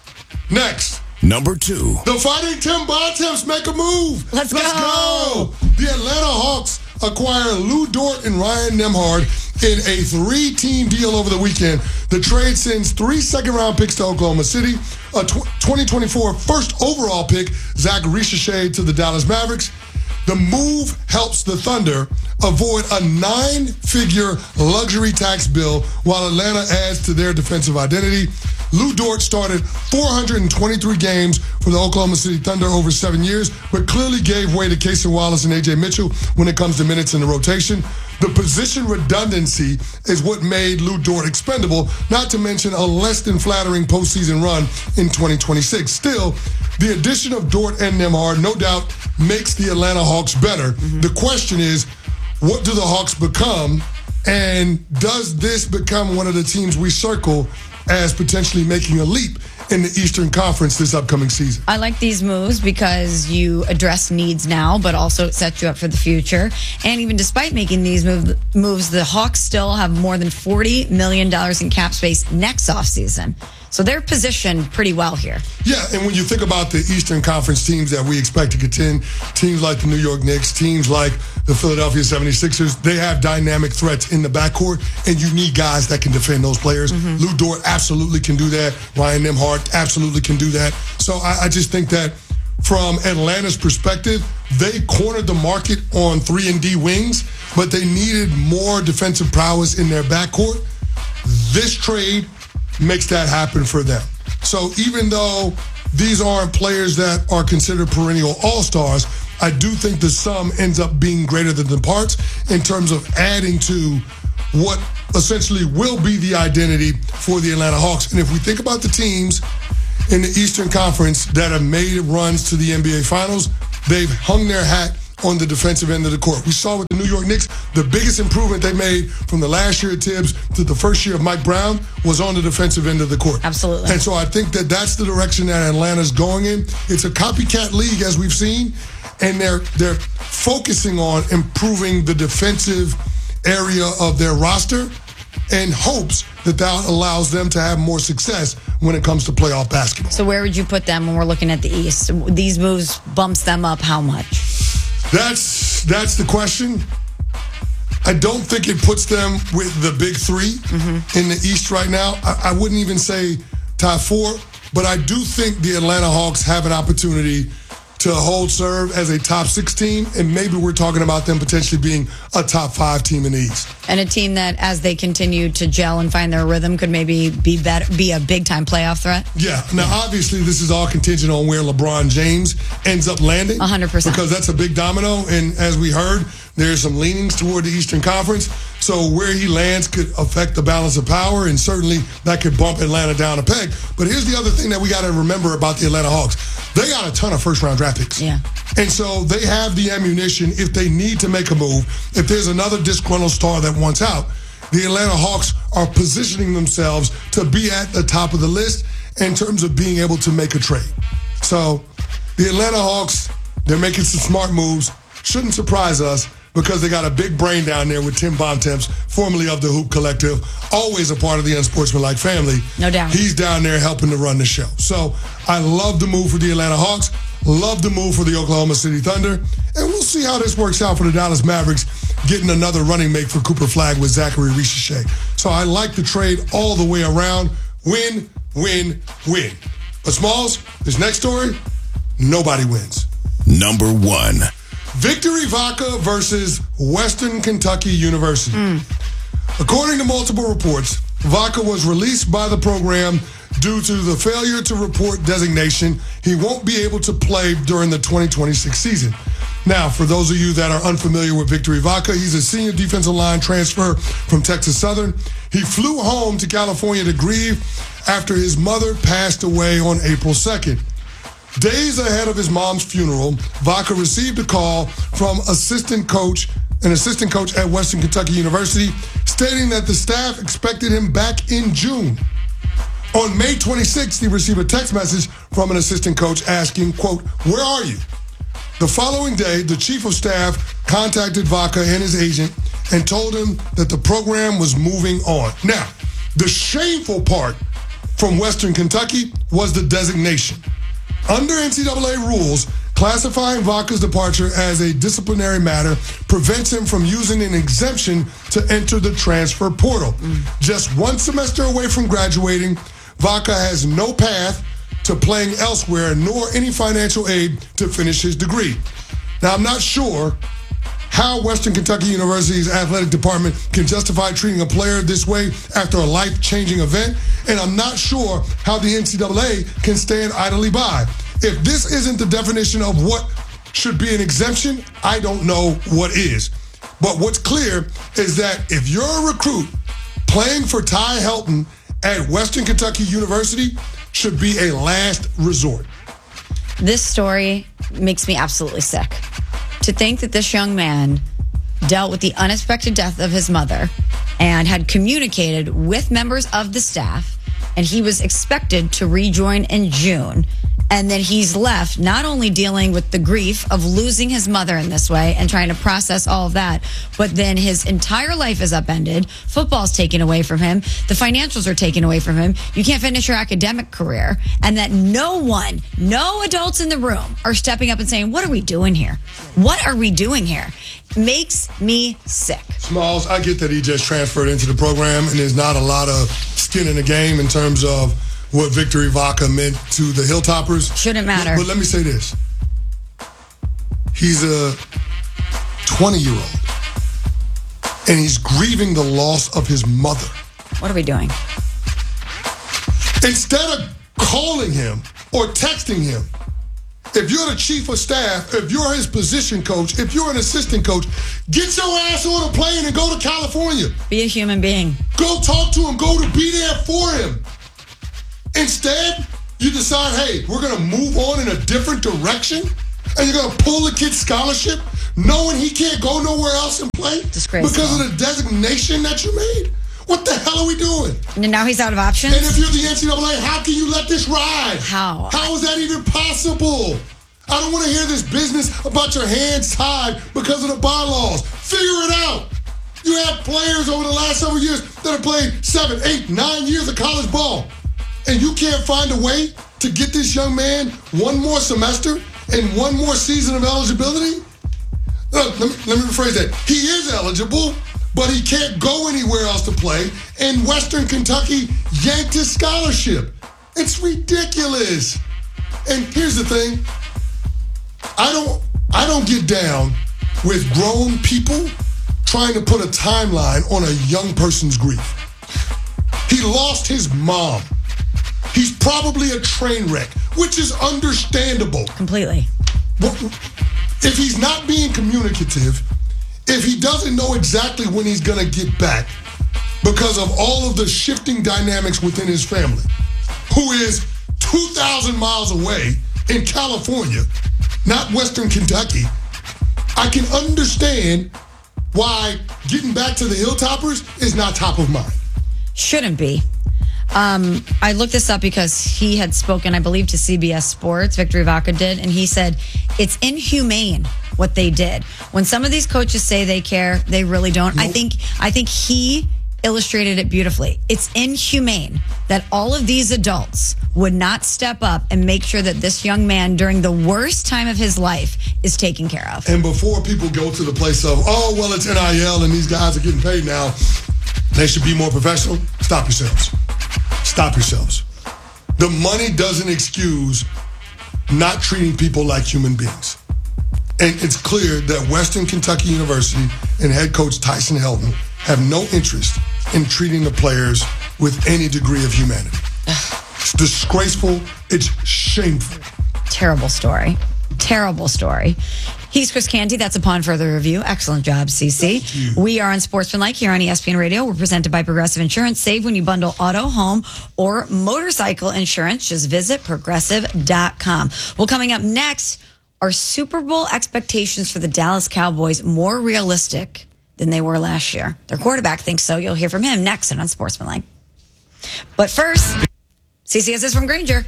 Next. Number two. The Fighting Tim Bontemps make a move. Let's, Let's go. go. The Atlanta Hawks acquire Lou Dort and Ryan Nembhard in a three-team deal over the weekend. The trade sends three second-round picks to Oklahoma City, a twenty twenty-four first overall pick, Zach Ricochet, to the Dallas Mavericks. The move helps the Thunder avoid a nine-figure luxury tax bill while Atlanta adds to their defensive identity. Lou Dort started four hundred twenty-three games for the Oklahoma City Thunder over seven years, but clearly gave way to Casey Wallace and A J Mitchell when it comes to minutes in the rotation. The position redundancy is what made Lou Dort expendable, not to mention a less than flattering postseason run in twenty twenty-six. Still, the addition of Dort and Nembhard no doubt makes the Atlanta Hawks better. Mm-hmm. The question is, what do the Hawks become? And does this become one of the teams we circle as potentially making a leap in the Eastern Conference this upcoming season? I like these moves because you address needs now, but also it sets you up for the future. And even despite making these move, moves, the Hawks still have more than forty million dollars in cap space next offseason. So they're positioned pretty well here. Yeah, and when you think about the Eastern Conference teams that we expect to contend, teams like the New York Knicks, teams like the Philadelphia seventy-sixers, they have dynamic threats in the backcourt, and you need guys that can defend those players. Mm-hmm. Lou Dort absolutely can do that. Ryan Nembhard absolutely can do that. So I, I just think that from Atlanta's perspective, they cornered the market on three and D wings, but they needed more defensive prowess in their backcourt. This trade makes that happen for them. So even though these aren't players that are considered perennial all-stars, I do think the sum ends up being greater than the parts in terms of adding to what essentially will be the identity for the Atlanta Hawks. And if we think about the teams in the Eastern Conference that have made runs to the N B A Finals, they've hung their hat on the defensive end of the court. We saw with the New York Knicks, the biggest improvement they made from the last year of Tibbs to the first year of Mike Brown was on the defensive end of the court. Absolutely. And so I think that that's the direction that Atlanta's going in. It's a copycat league, as we've seen, and they're they're focusing on improving the defensive area of their roster in hopes that that allows them to have more success when it comes to playoff basketball. So where would you put them when we're looking at the East? These moves bumps them up how much? That's that's the question. I don't think it puts them with the big three mm-hmm. in the East right now. I, I wouldn't even say top four, but I do think the Atlanta Hawks have an opportunity to hold serve as a top six team, and maybe we're talking about them potentially being a top five team in the East. And a team that, as they continue to gel and find their rhythm, could maybe be better, be a big-time playoff threat? Yeah. Now, yeah. obviously, this is all contingent on where LeBron James ends up landing. one hundred percent. Because that's a big domino, and as we heard, there's some leanings toward the Eastern Conference. So where he lands could affect the balance of power, and certainly that could bump Atlanta down a peg. But here's the other thing that we got to remember about the Atlanta Hawks. They got a ton of first-round draft picks. Yeah. And so they have the ammunition if they need to make a move. If there's another disgruntled star that wants out, the Atlanta Hawks are positioning themselves to be at the top of the list in terms of being able to make a trade. So the Atlanta Hawks, they're making some smart moves. Shouldn't surprise us because they got a big brain down there with Tim Bontemps, formerly of the Hoop Collective, always a part of the Unsportsmanlike family. No doubt. He's down there helping to run the show. So I love the move for the Atlanta Hawks, love the move for the Oklahoma City Thunder, and we'll see how this works out for the Dallas Mavericks, getting another running mate for Cooper Flagg with Zachary Richelet. So I like the trade all the way around. Win, win, win. But Smalls, this next story, nobody wins. Number one. Victory Vodka versus Western Kentucky University. Mm. According to multiple reports, Vodka was released by the program due to the failure to report designation. He won't be able to play during the twenty twenty-six season. Now, for those of you that are unfamiliar with Victory Vodka, he's a senior defensive line transfer from Texas Southern. He flew home to California to grieve after his mother passed away on April second. Days ahead of his mom's funeral, Vodka received a call from assistant coach, an assistant coach at Western Kentucky University, stating that the staff expected him back in June. On May twenty-sixth, he received a text message from an assistant coach asking, quote, "Where are you?" The following day, the chief of staff contacted Vodka and his agent and told him that the program was moving on. Now, the shameful part from Western Kentucky was the designation. Under N C double A rules, classifying Vodka's departure as a disciplinary matter prevents him from using an exemption to enter the transfer portal. Mm. Just one semester away from graduating, Vodka has no path to playing elsewhere, nor any financial aid to finish his degree. Now, I'm not sure how Western Kentucky University's athletic department can justify treating a player this way after a life-changing event, and I'm not sure how the N C double A can stand idly by. If this isn't the definition of what should be an exemption, I don't know what is. But what's clear is that if you're a recruit playing for Ty Helton at Western Kentucky University, should be a last resort. This story makes me absolutely sick. To think that this young man dealt with the unexpected death of his mother and had communicated with members of the staff, and he was expected to rejoin in June. And then he's left not only dealing with the grief of losing his mother in this way and trying to process all of that, but then his entire life is upended. Football's taken away from him. The financials are taken away from him. You can't finish your academic career. And that no one, no adults in the room are stepping up and saying, what are we doing here? What are we doing here? Makes me sick. Smalls, I get that he just transferred into the program and there's not a lot of skin in the game in terms of what Victory Vodka meant to the Hilltoppers. Shouldn't matter. But, but let me say this. He's a twenty-year-old, and he's grieving the loss of his mother. What are we doing? Instead of calling him or texting him, if you're the chief of staff, if you're his position coach, if you're an assistant coach, get your ass on a plane and go to California. Be a human being. Go talk to him. Go to be there for him. Instead, you decide, hey, we're going to move on in a different direction, and you're going to pull the kid's scholarship knowing he can't go nowhere else and play Disgraceful. because of the designation that you made. What the hell are we doing? And now he's out of options? And if you're the N C double A, how can you let this ride? How? How is that even possible? I don't want to hear this business about your hands tied because of the bylaws. Figure it out. You have players over the last several years that have played seven, eight, nine years of college ball. And you can't find a way to get this young man one more semester and one more season of eligibility? Look, let me, let me rephrase that. He is eligible, but he can't go anywhere else to play, and Western Kentucky yanked his scholarship. It's ridiculous. And here's the thing. I don't I don't get down with grown people trying to put a timeline on a young person's grief. He lost his mom. He's probably a train wreck, which is understandable. Completely. If he's not being communicative, if he doesn't know exactly when he's going to get back because of all of the shifting dynamics within his family, who is two thousand miles away in California, not Western Kentucky, I can understand why getting back to the Hilltoppers is not top of mind. Shouldn't be. Um, I looked this up because he had spoken, I believe, to C B S Sports. Victor Ivanka did, and he said it's inhumane what they did. When some of these coaches say they care, they really don't. Nope. I think I think he illustrated it beautifully. It's inhumane that all of these adults would not step up and make sure that this young man, during the worst time of his life, is taken care of. And before people go to the place of, oh, well, it's N I L and these guys are getting paid now, they should be more professional, stop yourselves. Stop yourselves. The money doesn't excuse not treating people like human beings. And it's clear that Western Kentucky University and head coach Tyson Helton have no interest in treating the players with any degree of humanity. It's disgraceful. It's shameful. Terrible story. Terrible story. He's Chris Canty. That's upon further review. Excellent job, C C. We are on Sportsmanlike here on E S P N Radio. We're presented by Progressive Insurance. Save when you bundle auto, home, or motorcycle insurance. Just visit progressive dot com. Well, coming up next, are Super Bowl expectations for the Dallas Cowboys more realistic than they were last year? Their quarterback thinks so. You'll hear from him next and on Sportsmanlike. But first, C C has this from Grainger.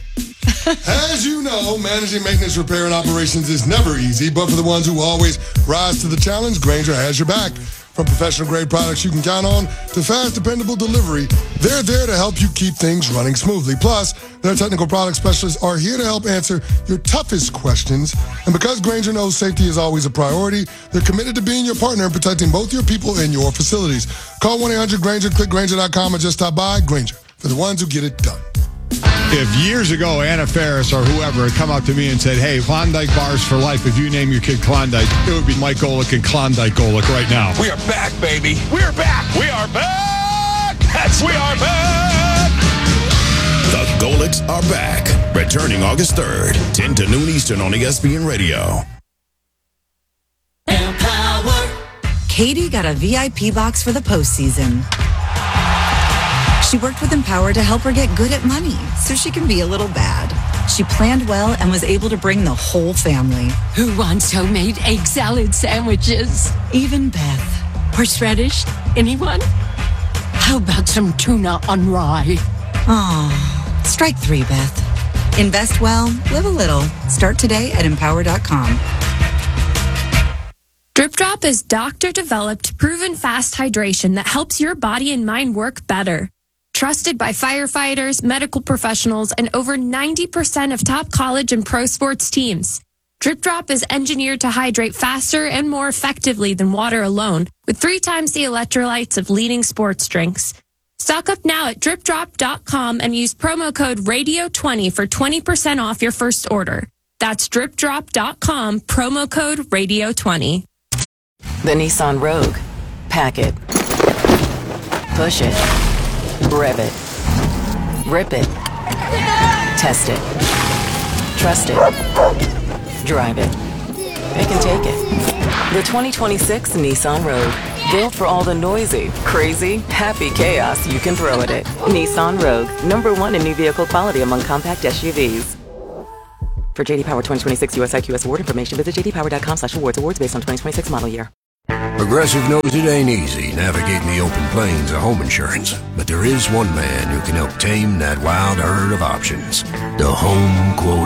As you know, managing maintenance, repair, and operations is never easy, but for the ones who always rise to the challenge, Grainger has your back. From professional-grade products you can count on to fast, dependable delivery, they're there to help you keep things running smoothly. Plus, their technical product specialists are here to help answer your toughest questions. And because Grainger knows safety is always a priority, they're committed to being your partner and protecting both your people and your facilities. Call one eight hundred Grainger, click Grainger dot com, or just stop by. Grainger, for the ones who get it done. If years ago Anna Faris or whoever had come up to me and said, hey, Klondike bars for life, if you name your kid Klondike, it would be Mike Golick and Klondike Golick right now. We are back, baby. We are back. We are back. That's we are back. The Golicks are back. Returning August third, ten to noon Eastern on E S P N Radio. Empower. Katie got a V I P box for the postseason. She worked with Empower to help her get good at money so she can be a little bad. She planned well and was able to bring the whole family. Who wants homemade egg salad sandwiches? Even Beth. Horseradish? Anyone? How about some tuna on rye? Aw, strike three, Beth. Invest well, live a little. Start today at empower dot com. Drip Drop is doctor-developed, proven fast hydration that helps your body and mind work better. Trusted by firefighters, medical professionals, and over ninety percent of top college and pro sports teams. Drip Drop is engineered to hydrate faster and more effectively than water alone, with three times the electrolytes of leading sports drinks. Stock up now at drip drop dot com and use promo code radio twenty for twenty percent off your first order. That's drip drop dot com, promo code radio twenty. The Nissan Rogue. Pack it. Push it. Rev it. Rip it. Test it. Trust it. Drive it. It can take it. The twenty twenty-six Nissan Rogue. Built for all the noisy, crazy, happy chaos you can throw at it. Nissan Rogue. Number one in new vehicle quality among compact S U Vs. For J D Power twenty twenty-six U S I Q S award information, visit j d power dot com slash awards. Awards based on twenty twenty-six model year. Progressive knows it ain't easy navigating the open plains of home insurance, but there is one man who can help tame that wild herd of options. The Home Quote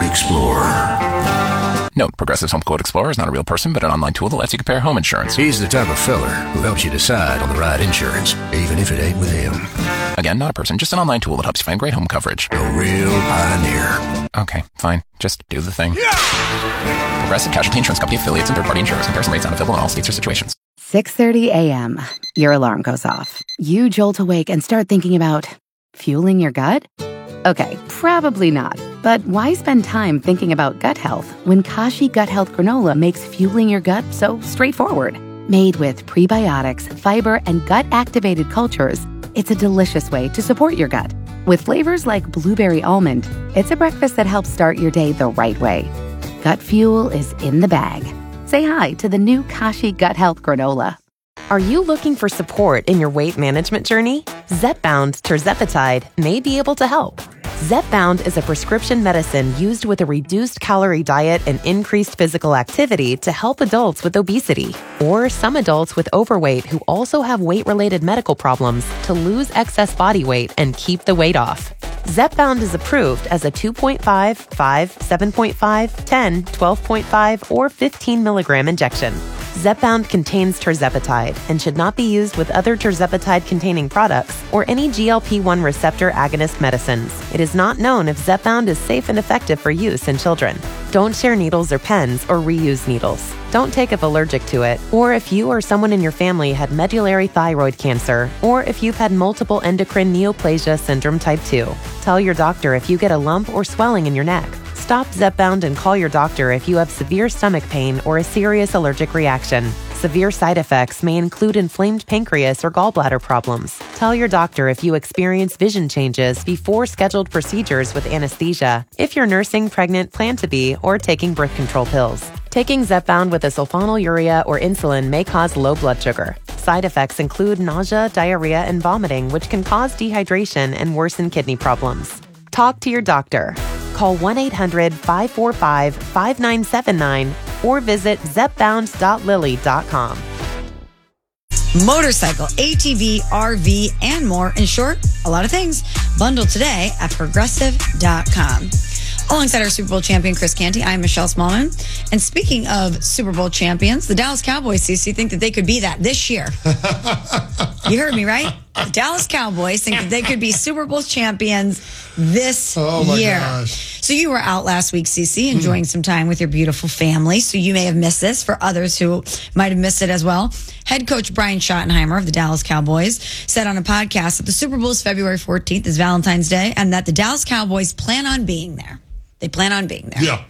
Explorer. Note, Progressive's Home Quote Explorer is not a real person, but an online tool that lets you compare home insurance. He's the type of feller who helps you decide on the right insurance, even if it ain't with him. Again, not a person, just an online tool that helps you find great home coverage. A real pioneer. Okay, fine. Just do the thing. Yeah! Progressive Casualty Insurance Company affiliates and third-party insurers. Comparison rates not available in all states or situations. six thirty a.m. Your alarm goes off. You jolt awake and start thinking about fueling your gut? Okay, probably not. But why spend time thinking about gut health when Kashi Gut Health Granola makes fueling your gut so straightforward? Made with prebiotics, fiber, and gut-activated cultures, it's a delicious way to support your gut. With flavors like blueberry almond, it's a breakfast that helps start your day the right way. Gut fuel is in the bag. Say hi to the new Kashi Gut Health Granola. Are you looking for support in your weight management journey? Zepbound Tirzepatide may be able to help. Zepbound is a prescription medicine used with a reduced calorie diet and increased physical activity to help adults with obesity, or some adults with overweight who also have weight-related medical problems to lose excess body weight and keep the weight off. Zepbound is approved as a two point five, five, seven point five, ten, twelve point five, or fifteen milligram injection. Zepbound contains tirzepatide and should not be used with other tirzepatide-containing products or any G L P one receptor agonist medicines. It is not known if Zepbound is safe and effective for use in children. Don't share needles or pens or reuse needles. Don't take if allergic to it, or if you or someone in your family had medullary thyroid cancer, or if you've had multiple endocrine neoplasia syndrome type two. Tell your doctor if you get a lump or swelling in your neck. Stop Zepbound and call your doctor if you have severe stomach pain or a serious allergic reaction. Severe side effects may include inflamed pancreas or gallbladder problems. Tell your doctor if you experience vision changes before scheduled procedures with anesthesia, if you're nursing, pregnant, plan to be, or taking birth control pills. Taking Zepbound with a sulfonylurea or insulin may cause low blood sugar. Side effects include nausea, diarrhea, and vomiting, which can cause dehydration and worsen kidney problems. Talk to your doctor. Call one eight hundred, five four five, five nine seven nine or visit zepbound dot lilly dot com. Motorcycle, A T V, R V, and more. In short, a lot of things. Bundle today at progressive dot com. Alongside our Super Bowl champion, Chris Canty, I'm Michelle Smallman. And speaking of Super Bowl champions, the Dallas Cowboys, Cece, think that they could be that this year. You heard me, right? The Dallas Cowboys think that they could be Super Bowl champions this oh my year. Gosh. So you were out last week, Cece, enjoying mm. some time with your beautiful family. So you may have missed this. For others who might have missed it as well, head coach Brian Schottenheimer of the Dallas Cowboys said on a podcast that the Super Bowl is February fourteenth, is Valentine's Day, and that the Dallas Cowboys plan on being there. They plan on being there. Yeah.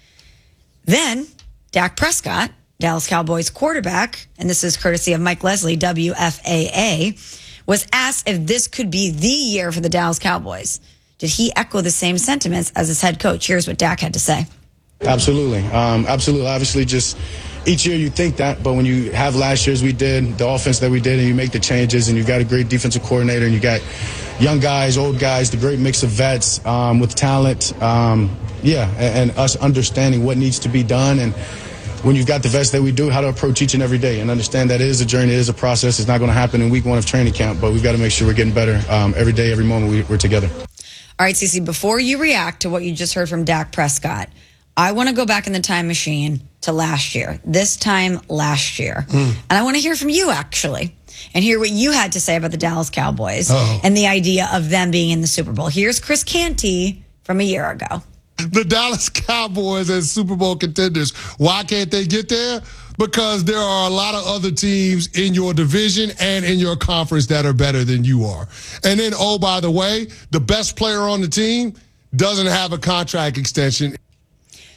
Then Dak Prescott, Dallas Cowboys quarterback, and this is courtesy of Mike Leslie, W F A A, was asked if this could be the year for the Dallas Cowboys. Did he echo the same sentiments as his head coach? Here's what Dak had to say. Absolutely. Um, absolutely. Obviously, just each year you think that, but when you have last year's we did, the offense that we did, and you make the changes, and you got a great defensive coordinator, and you got young guys, old guys, the great mix of vets um, with talent, um, yeah, and, and us understanding what needs to be done, and when you've got the vets that we do, how to approach each and every day, and understand that it is a journey, it is a process. It's not going to happen in week one of training camp, but we've got to make sure we're getting better um, every day, every moment we, we're together. All right, Cece, before you react to what you just heard from Dak Prescott, I want to go back in the time machine to last year, this time last year. Mm. And I want to hear from you, actually, and hear what you had to say about the Dallas Cowboys Uh-oh. and the idea of them being in the Super Bowl. Here's Chris Canty from a year ago. The Dallas Cowboys as Super Bowl contenders. Why can't they get there? Because there are a lot of other teams in your division and in your conference that are better than you are. And then, oh, by the way, the best player on the team doesn't have a contract extension.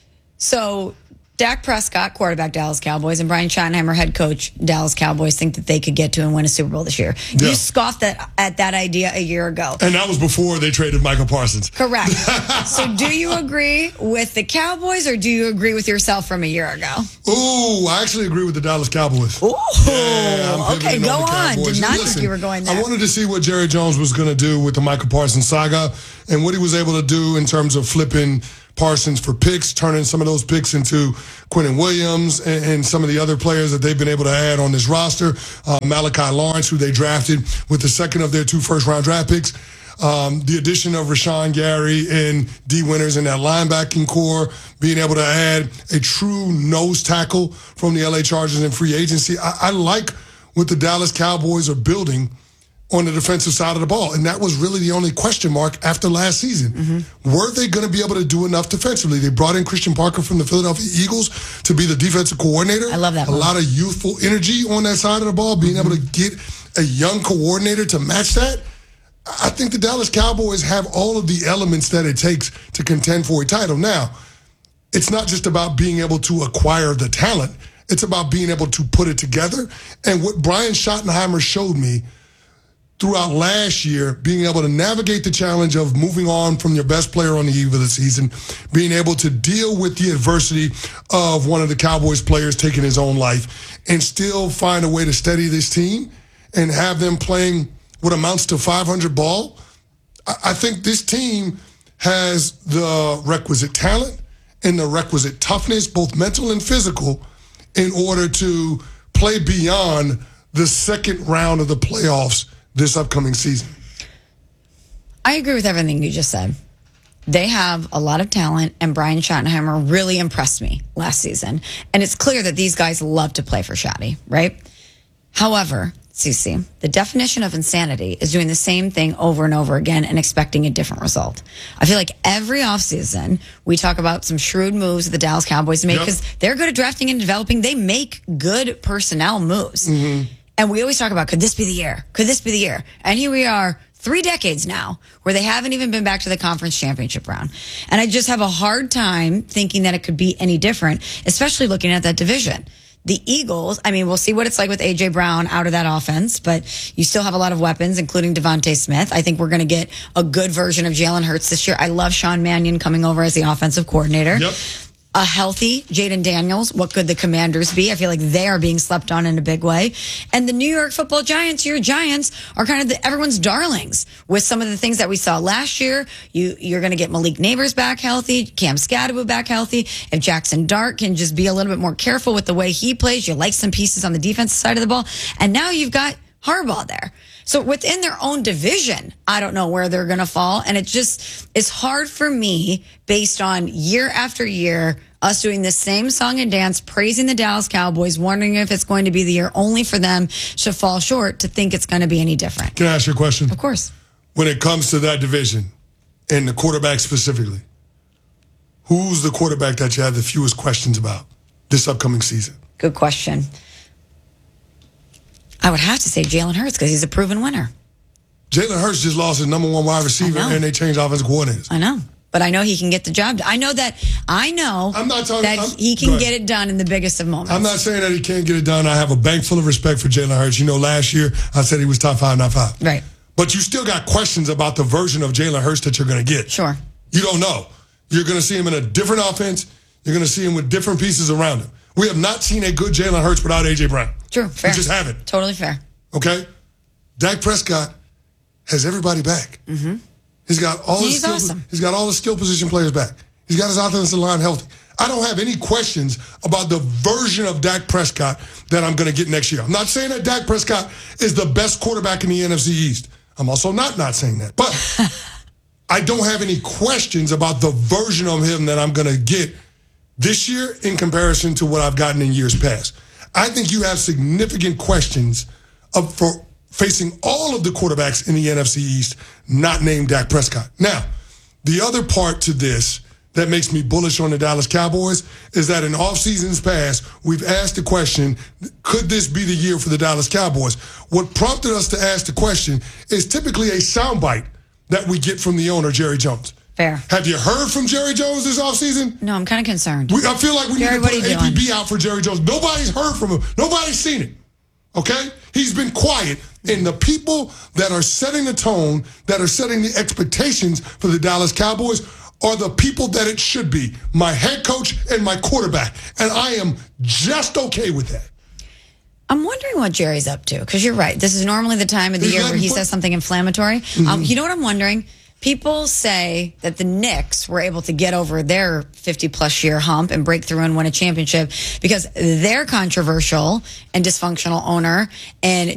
So Dak Prescott, quarterback, Dallas Cowboys, and Brian Schottenheimer, head coach, Dallas Cowboys, think that they could get to and win a Super Bowl this year. Yeah. You scoffed at, at that idea a year ago. And that was before they traded Michael Parsons. Correct. So do you agree with the Cowboys or do you agree with yourself from a year ago? Ooh, I actually agree with the Dallas Cowboys. Ooh, yeah, I'm okay, pivoting go the on. Cowboys. Did not Listen, think you were going there. I wanted to see what Jerry Jones was going to do with the Michael Parsons saga and what he was able to do in terms of flipping Parsons for picks, turning some of those picks into Quentin Williams and, and some of the other players that they've been able to add on this roster. Uh, Malachi Lawrence, who they drafted with the second of their two first-round draft picks. Um, the addition of Rashawn Gary and D. Winters in that linebacking core, being able to add a true nose tackle from the L A Chargers in free agency. I, I like what the Dallas Cowboys are building on the defensive side of the ball. And that was really the only question mark after last season. Mm-hmm. Were they going to be able to do enough defensively? They brought in Christian Parker from the Philadelphia Eagles to be the defensive coordinator. I love that. A move. lot of youthful energy on that side of the ball, being mm-hmm. able to get a young coordinator to match that. I think the Dallas Cowboys have all of the elements that it takes to contend for a title. Now, it's not just about being able to acquire the talent. It's about being able to put it together. And what Brian Schottenheimer showed me throughout last year, being able to navigate the challenge of moving on from your best player on the eve of the season, being able to deal with the adversity of one of the Cowboys players taking his own life, and still find a way to steady this team and have them playing what amounts to five hundred ball. I think this team has the requisite talent and the requisite toughness, both mental and physical, in order to play beyond the second round of the playoffs this upcoming season. I agree with everything you just said. They have a lot of talent, and Brian Schottenheimer really impressed me last season. And it's clear that these guys love to play for Schotty, right? However, Cece, the definition of insanity is doing the same thing over and over again and expecting a different result. I feel like every offseason we talk about some shrewd moves that the Dallas Cowboys make because yep. they're good at drafting and developing. They make good personnel moves. Mm-hmm. And we always talk about, could this be the year? Could this be the year? And here we are, three decades now, where they haven't even been back to the conference championship round. And I just have a hard time thinking that it could be any different, especially looking at that division. The Eagles, I mean, we'll see what it's like with A J. Brown out of that offense, but you still have a lot of weapons, including Devontae Smith. I think we're going to get a good version of Jalen Hurts this year. I love Sean Mannion coming over as the offensive coordinator. Yep. A healthy Jaden Daniels. What could the Commanders be? I feel like they are being slept on in a big way. And the New York Football Giants, your Giants, are kind of the, everyone's darlings with some of the things that we saw last year. You, you're going to get Malik Neighbors back healthy, Cam Scadaboo back healthy. If Jackson Dart can just be a little bit more careful with the way he plays, you like some pieces on the defensive side of the ball. And now you've got Harbaugh there. So within their own division, I don't know where they're going to fall. And it just, it's hard for me based on year after year, us doing the same song and dance, praising the Dallas Cowboys, wondering if it's going to be the year only for them to fall short, to think it's going to be any different. Can I ask you a question? Of course. When it comes to that division and the quarterback specifically, who's the quarterback that you have the fewest questions about this upcoming season? Good question. I would have to say Jalen Hurts because he's a proven winner. Jalen Hurts just lost his number one wide receiver, and they changed offensive coordinators. I know, but I know he can get the job done. I know that. I know I'm not talking, that I'm, he can get it done in the biggest of moments. I'm not saying that he can't get it done. I have a bank full of respect for Jalen Hurts. You know, last year I said he was top five, not five. Right. But you still got questions about the version of Jalen Hurts that you're going to get. Sure. You don't know. You're going to see him in a different offense. You're going to see him with different pieces around him. We have not seen a good Jalen Hurts without A J. Brown. True. Fair. We just haven't. Totally fair. Okay? Dak Prescott has everybody back. Mm-hmm. He's got all he's his skill, awesome. He's got all the skill position players back. He's got his offensive line healthy. I don't have any questions about the version of Dak Prescott that I'm going to get next year. I'm not saying that Dak Prescott is the best quarterback in the N F C East. I'm also not not saying that. But I don't have any questions about the version of him that I'm going to get this year in comparison to what I've gotten in years past. I think you have significant questions of, for facing all of the quarterbacks in the N F C East, not named Dak Prescott. Now, the other part to this that makes me bullish on the Dallas Cowboys is that in off seasons past, we've asked the question, could this be the year for the Dallas Cowboys? What prompted us to ask the question is typically a soundbite that we get from the owner, Jerry Jones. Fair. Have you heard from Jerry Jones this offseason? No, I'm kind of concerned. We, I feel like we Jerry, need to what put are an you A P B doing? out for Jerry Jones. Nobody's heard from him. Nobody's seen it. Okay? He's been quiet. And the people that are setting the tone, that are setting the expectations for the Dallas Cowboys are the people that it should be. My head coach and my quarterback. And I am just okay with that. I'm wondering what Jerry's up to, because you're right. This is normally the time of the He's year where he letting- says something inflammatory. Mm-hmm. Um, you know what I'm wondering? People say that the Knicks were able to get over their fifty-plus year hump and break through and win a championship because their controversial and dysfunctional owner and